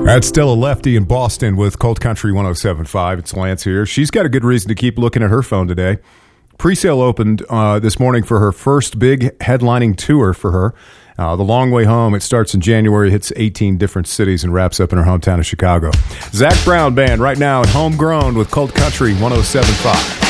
That's still a lefty in Boston with Cold Country 107.5. It's Lance here. She's got a good reason to keep looking at her phone today. Presale opened this morning for her first big headlining tour for her. The Long Way Home. It starts in January, hits 18 different cities, and wraps up in her hometown of Chicago. Zach Brown Band right now at Homegrown with Cold Country 107.5.